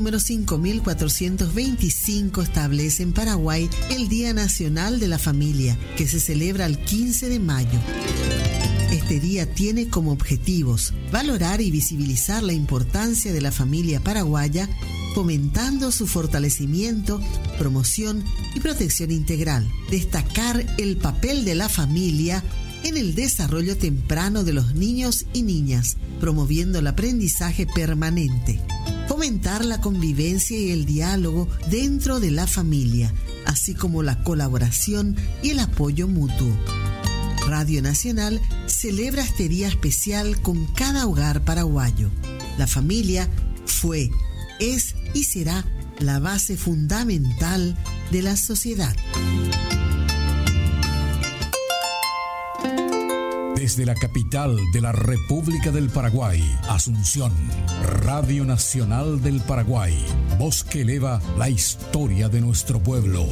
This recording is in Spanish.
número 5425 establece en Paraguay el Día Nacional de la Familia, que se celebra el 15 de mayo. Este día tiene como objetivos valorar y visibilizar la importancia de la familia paraguaya, fomentando su fortalecimiento, promoción y protección integral. Destacar el papel de la familia en el desarrollo temprano de los niños y niñas, promoviendo el aprendizaje permanente. Fomentar la convivencia y el diálogo dentro de la familia, así como la colaboración y el apoyo mutuo. Radio Nacional celebra este día especial con cada hogar paraguayo. La familia fue, es y será la base fundamental de la sociedad. Desde la capital de la República del Paraguay, Asunción, Radio Nacional del Paraguay, voz que eleva la historia de nuestro pueblo.